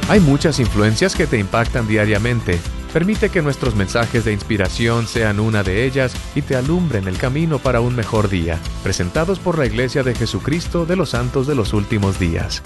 Hay muchas influencias que te impactan diariamente. Permite que nuestros mensajes de inspiración sean una de ellas y te alumbren el camino para un mejor día. Presentados por la Iglesia de Jesucristo de los Santos de los Últimos Días.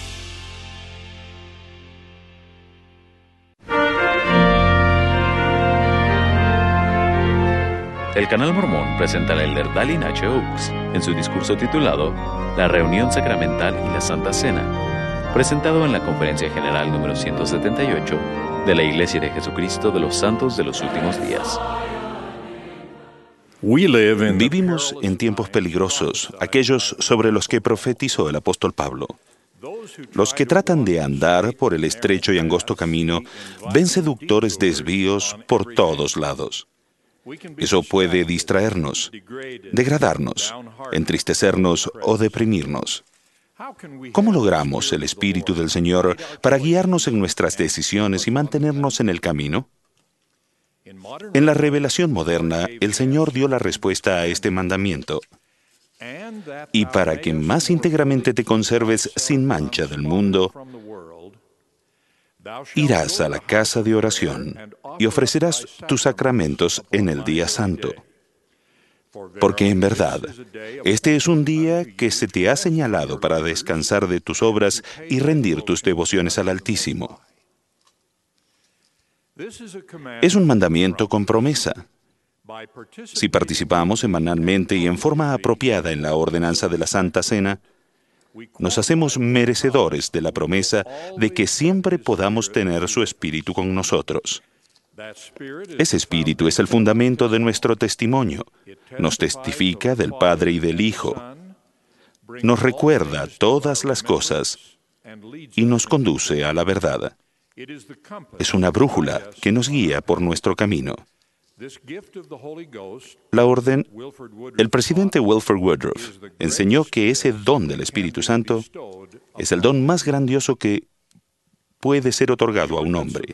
El Canal Mormón presenta al elder Dallin H. Oaks en su discurso titulado La Reunión Sacramental y la Santa Cena, presentado en la Conferencia General número 178 de la Iglesia de Jesucristo de los Santos de los Últimos Días. Vivimos en tiempos peligrosos, aquellos sobre los que profetizó el apóstol Pablo. Los que tratan de andar por el estrecho y angosto camino ven seductores desvíos por todos lados. Eso puede distraernos, degradarnos, entristecernos o deprimirnos. ¿Cómo logramos el Espíritu del Señor para guiarnos en nuestras decisiones y mantenernos en el camino? En la revelación moderna, el Señor dio la respuesta a este mandamiento. Y para que más íntegramente te conserves sin mancha del mundo, irás a la casa de oración y ofrecerás tus sacramentos en el día santo. Porque en verdad, este es un día que se te ha señalado para descansar de tus obras y rendir tus devociones al Altísimo. Es un mandamiento con promesa. Si participamos semanalmente y en forma apropiada en la ordenanza de la Santa Cena, nos hacemos merecedores de la promesa de que siempre podamos tener su Espíritu con nosotros. Ese Espíritu es el fundamento de nuestro testimonio. Nos testifica del Padre y del Hijo. Nos recuerda todas las cosas y nos conduce a la verdad. Es una brújula que nos guía por nuestro camino. El presidente Wilford Woodruff enseñó que ese don del Espíritu Santo es el don más grandioso que puede ser otorgado a un hombre.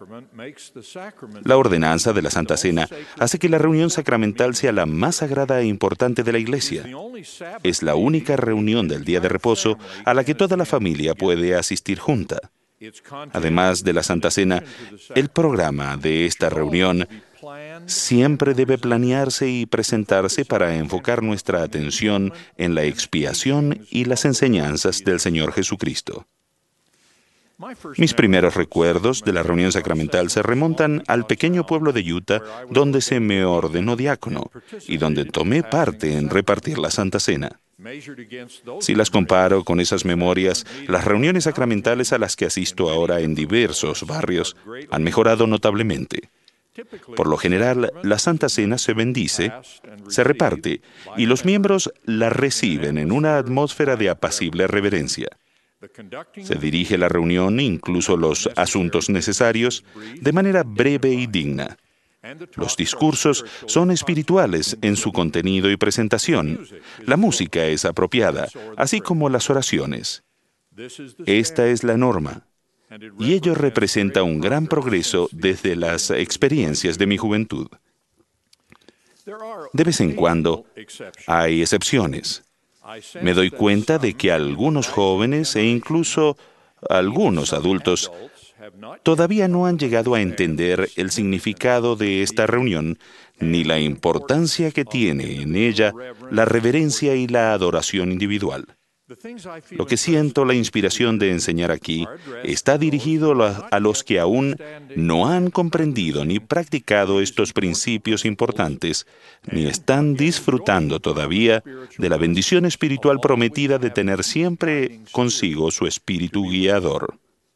La ordenanza de la Santa Cena hace que la reunión sacramental sea la más sagrada e importante de la Iglesia. Es la única reunión del día de reposo a la que toda la familia puede asistir junta. Además de la Santa Cena, el programa de esta reunión siempre debe planearse y presentarse para enfocar nuestra atención en la expiación y las enseñanzas del Señor Jesucristo. Mis primeros recuerdos de la reunión sacramental se remontan al pequeño pueblo de Utah donde se me ordenó diácono y donde tomé parte en repartir la Santa Cena. Si las comparo con esas memorias, las reuniones sacramentales a las que asisto ahora en diversos barrios han mejorado notablemente. Por lo general, la Santa Cena se bendice, se reparte y los miembros la reciben en una atmósfera de apacible reverencia. Se dirige la reunión, incluso los asuntos necesarios, de manera breve y digna. Los discursos son espirituales en su contenido y presentación. La música es apropiada, así como las oraciones. Esta es la norma, y ello representa un gran progreso desde las experiencias de mi juventud. De vez en cuando hay excepciones. Me doy cuenta de que algunos jóvenes e incluso algunos adultos todavía no han llegado a entender el significado de esta reunión ni la importancia que tiene en ella la reverencia y la adoración individual. Lo que siento la inspiración de enseñar aquí está dirigido a los que aún no han comprendido ni practicado estos principios importantes, ni están disfrutando todavía de la bendición espiritual prometida de tener siempre consigo su espíritu guiador.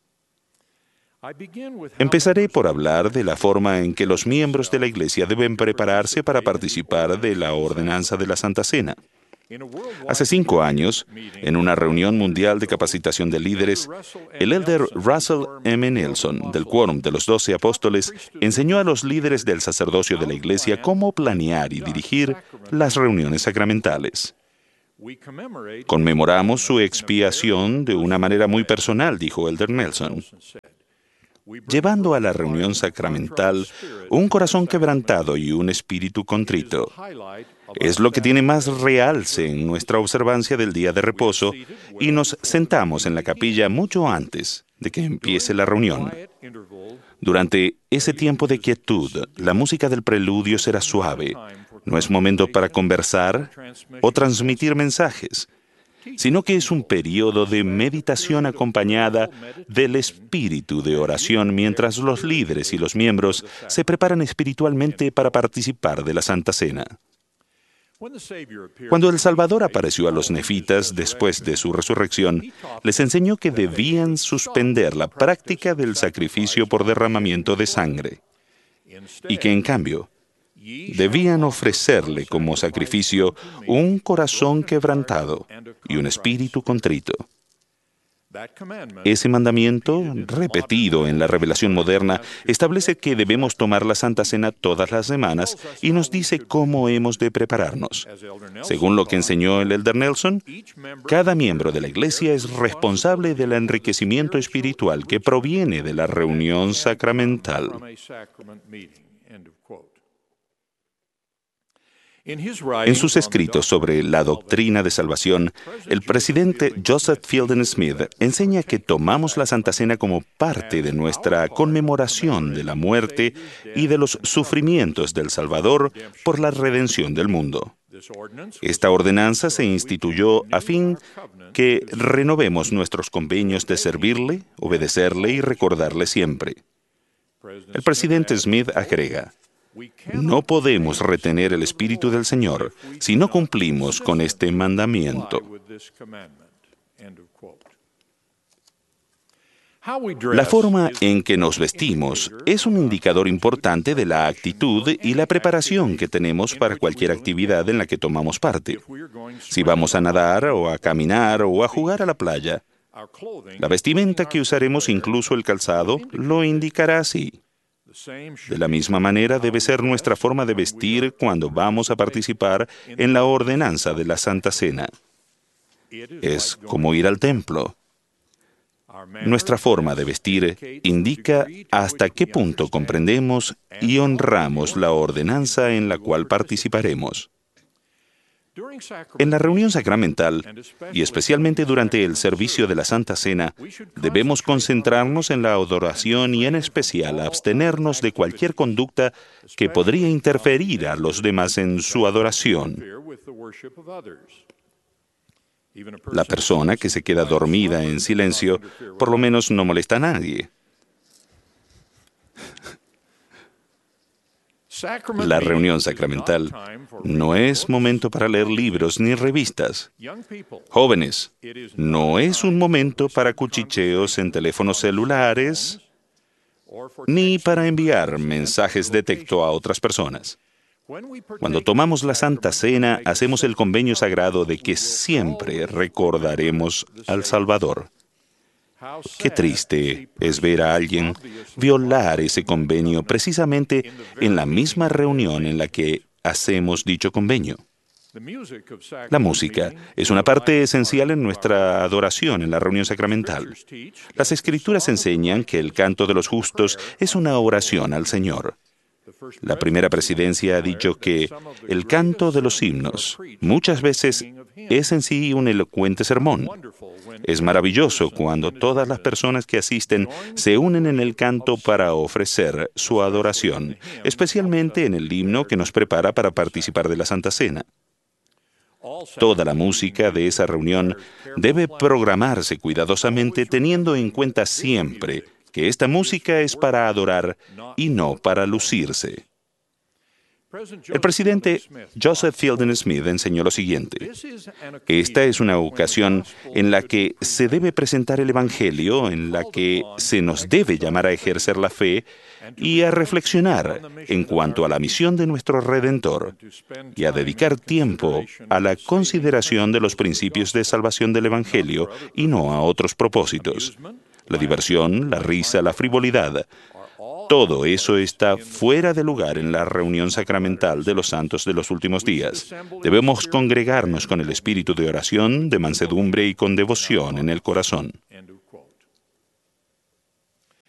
Empezaré por hablar de la forma en que los miembros de la Iglesia deben prepararse para participar de la ordenanza de la Santa Cena. Hace 5 años, en una reunión mundial de capacitación de líderes, el elder Russell M. Nelson, del Quórum de los 12 Apóstoles, enseñó a los líderes del sacerdocio de la Iglesia cómo planear y dirigir las reuniones sacramentales. Conmemoramos su expiación de una manera muy personal, dijo elder Nelson, llevando a la reunión sacramental un corazón quebrantado y un espíritu contrito. Es lo que tiene más realce en nuestra observancia del día de reposo y nos sentamos en la capilla mucho antes de que empiece la reunión. Durante ese tiempo de quietud, la música del preludio será suave. No es momento para conversar o transmitir mensajes, sino que es un periodo de meditación acompañada del espíritu de oración mientras los líderes y los miembros se preparan espiritualmente para participar de la Santa Cena. Cuando el Salvador apareció a los nefitas después de su resurrección, les enseñó que debían suspender la práctica del sacrificio por derramamiento de sangre y que, en cambio, debían ofrecerle como sacrificio un corazón quebrantado y un espíritu contrito. Ese mandamiento, repetido en la revelación moderna, establece que debemos tomar la Santa Cena todas las semanas y nos dice cómo hemos de prepararnos. Según lo que enseñó el Elder Nelson, cada miembro de la Iglesia es responsable del enriquecimiento espiritual que proviene de la reunión sacramental. En sus escritos sobre la doctrina de salvación, el presidente Joseph Fielding Smith enseña que tomamos la Santa Cena como parte de nuestra conmemoración de la muerte y de los sufrimientos del Salvador por la redención del mundo. Esta ordenanza se instituyó a fin que renovemos nuestros convenios de servirle, obedecerle y recordarle siempre. El presidente Smith agrega: no podemos retener el Espíritu del Señor si no cumplimos con este mandamiento. La forma en que nos vestimos es un indicador importante de la actitud y la preparación que tenemos para cualquier actividad en la que tomamos parte. Si vamos a nadar o a caminar o a jugar a la playa, la vestimenta que usaremos, incluso el calzado, lo indicará así. De la misma manera debe ser nuestra forma de vestir cuando vamos a participar en la ordenanza de la Santa Cena. Es como ir al templo. Nuestra forma de vestir indica hasta qué punto comprendemos y honramos la ordenanza en la cual participaremos. En la reunión sacramental, y especialmente durante el servicio de la Santa Cena, debemos concentrarnos en la adoración y en especial abstenernos de cualquier conducta que podría interferir a los demás en su adoración. La persona que se queda dormida en silencio, por lo menos no molesta a nadie. La reunión sacramental no es momento para leer libros ni revistas. Jóvenes, no es un momento para cuchicheos en teléfonos celulares ni para enviar mensajes de texto a otras personas. Cuando tomamos la Santa Cena, hacemos el convenio sagrado de que siempre recordaremos al Salvador. Qué triste es ver a alguien violar ese convenio precisamente en la misma reunión en la que hacemos dicho convenio. La música es una parte esencial en nuestra adoración en la reunión sacramental. Las Escrituras enseñan que el canto de los justos es una oración al Señor. La primera presidencia ha dicho que el canto de los himnos muchas veces es en sí un elocuente sermón. Es maravilloso cuando todas las personas que asisten se unen en el canto para ofrecer su adoración, especialmente en el himno que nos prepara para participar de la Santa Cena. Toda la música de esa reunión debe programarse cuidadosamente teniendo en cuenta siempre que esta música es para adorar y no para lucirse. El presidente Joseph Fielding Smith enseñó lo siguiente: esta es una ocasión en la que se debe presentar el Evangelio, en la que se nos debe llamar a ejercer la fe y a reflexionar en cuanto a la misión de nuestro Redentor y a dedicar tiempo a la consideración de los principios de salvación del Evangelio y no a otros propósitos. La diversión, la risa, la frivolidad, todo eso está fuera de lugar en la reunión sacramental de los santos de los últimos días. Debemos congregarnos con el espíritu de oración, de mansedumbre y con devoción en el corazón.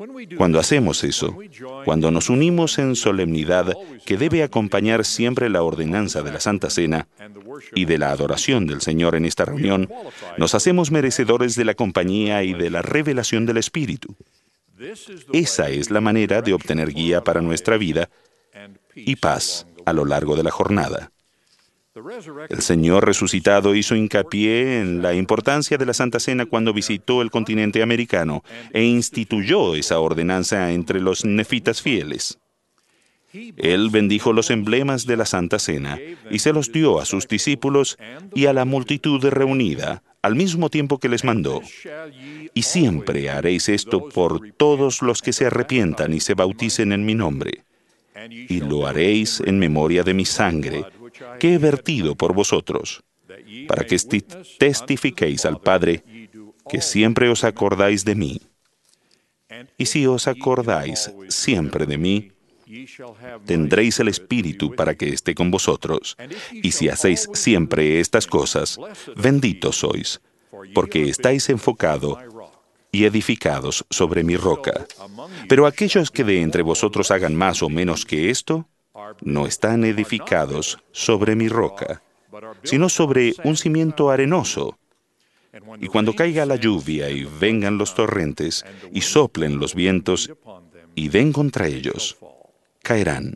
Cuando hacemos eso, cuando nos unimos en solemnidad que debe acompañar siempre la ordenanza de la Santa Cena y de la adoración del Señor en esta reunión, nos hacemos merecedores de la compañía y de la revelación del Espíritu. Esa es la manera de obtener guía para nuestra vida y paz a lo largo de la jornada. El Señor resucitado hizo hincapié en la importancia de la Santa Cena cuando visitó el continente americano e instituyó esa ordenanza entre los nefitas fieles. Él bendijo los emblemas de la Santa Cena y se los dio a sus discípulos y a la multitud reunida, al mismo tiempo que les mandó: y siempre haréis esto por todos los que se arrepientan y se bauticen en mi nombre, y lo haréis en memoria de mi sangre, que he vertido por vosotros, para que testifiquéis al Padre que siempre os acordáis de mí. Y si os acordáis siempre de mí, tendréis el Espíritu para que esté con vosotros. Y si hacéis siempre estas cosas, benditos sois, porque estáis enfocados y edificados sobre mi roca. Pero aquellos que de entre vosotros hagan más o menos que esto, no están edificados sobre mi roca, sino sobre un cimiento arenoso. Y cuando caiga la lluvia y vengan los torrentes y soplen los vientos y den contra ellos, caerán.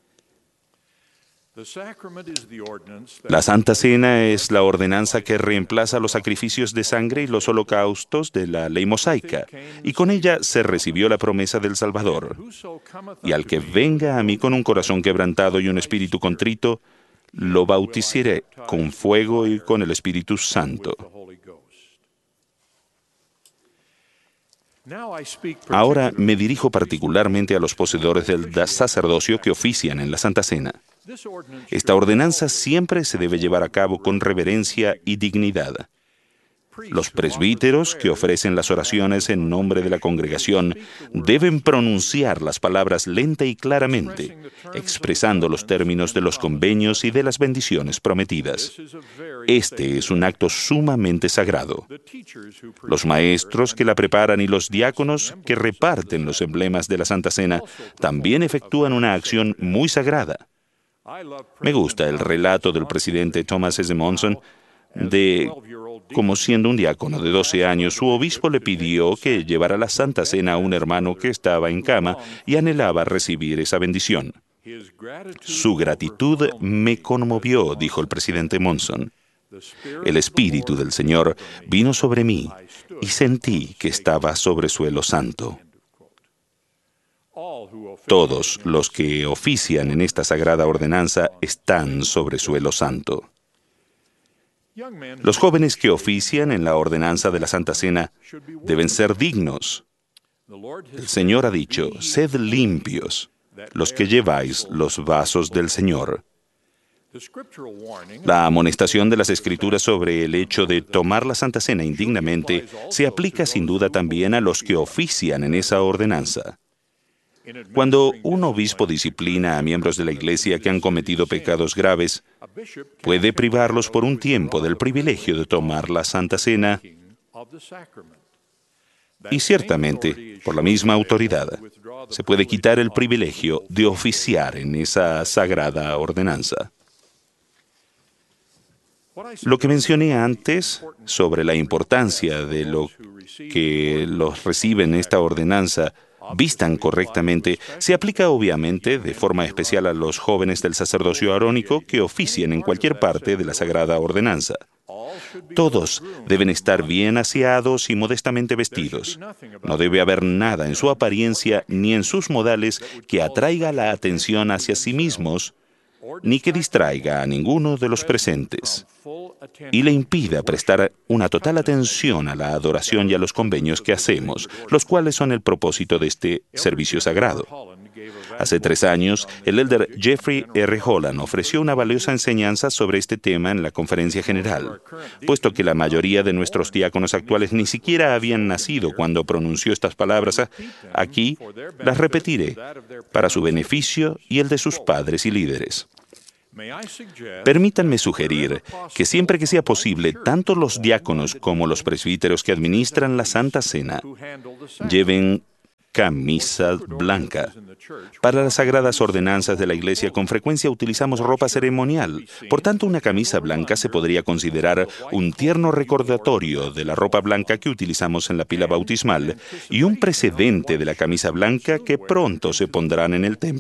La Santa Cena es la ordenanza que reemplaza los sacrificios de sangre y los holocaustos de la ley mosaica, y con ella se recibió la promesa del Salvador. Y al que venga a mí con un corazón quebrantado y un espíritu contrito, lo bautizaré con fuego y con el Espíritu Santo. Ahora me dirijo particularmente a los poseedores del sacerdocio que ofician en la Santa Cena. Esta ordenanza siempre se debe llevar a cabo con reverencia y dignidad. Los presbíteros que ofrecen las oraciones en nombre de la congregación deben pronunciar las palabras lenta y claramente, expresando los términos de los convenios y de las bendiciones prometidas. Este es un acto sumamente sagrado. Los maestros que la preparan y los diáconos que reparten los emblemas de la Santa Cena también efectúan una acción muy sagrada. Me gusta el relato del presidente Thomas S. Monson de cómo, siendo un diácono de 12 años, su obispo le pidió que llevara la Santa Cena a un hermano que estaba en cama y anhelaba recibir esa bendición. Su gratitud me conmovió, dijo el presidente Monson. El Espíritu del Señor vino sobre mí y sentí que estaba sobre suelo santo. Todos los que ofician en esta sagrada ordenanza están sobre suelo santo. Los jóvenes que ofician en la ordenanza de la Santa Cena deben ser dignos. El Señor ha dicho: sed limpios, los que lleváis los vasos del Señor. La amonestación de las Escrituras sobre el hecho de tomar la Santa Cena indignamente se aplica sin duda también a los que ofician en esa ordenanza. Cuando un obispo disciplina a miembros de la Iglesia que han cometido pecados graves, puede privarlos por un tiempo del privilegio de tomar la Santa Cena y ciertamente, por la misma autoridad, se puede quitar el privilegio de oficiar en esa sagrada ordenanza. Lo que mencioné antes sobre la importancia de lo que los reciben esta ordenanza vistan correctamente, se aplica obviamente de forma especial a los jóvenes del sacerdocio arónico que oficien en cualquier parte de la sagrada ordenanza. Todos deben estar bien aseados y modestamente vestidos. No debe haber nada en su apariencia ni en sus modales que atraiga la atención hacia sí mismos, ni que distraiga a ninguno de los presentes, y le impida prestar una total atención a la adoración y a los convenios que hacemos, los cuales son el propósito de este servicio sagrado. Hace 3 años, el elder Jeffrey R. Holland ofreció una valiosa enseñanza sobre este tema en la conferencia general. Puesto que la mayoría de nuestros diáconos actuales ni siquiera habían nacido cuando pronunció estas palabras, aquí las repetiré para su beneficio y el de sus padres y líderes. Permítanme sugerir que siempre que sea posible, tanto los diáconos como los presbíteros que administran la Santa Cena lleven camisa blanca. Para las sagradas ordenanzas de la Iglesia con frecuencia utilizamos ropa ceremonial. Por tanto, una camisa blanca se podría considerar un tierno recordatorio de la ropa blanca que utilizamos en la pila bautismal y un precedente de la camisa blanca que pronto se pondrán en el templo.